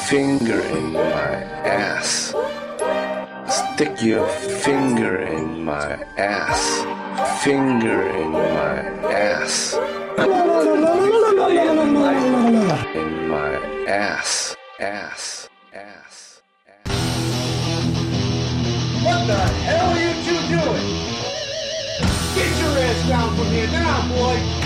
finger in my ass. Stick your finger in my ass. Finger in my ass. In my ass. Ass. Ass. What the hell are you two doing? Get your ass down from here now, boy!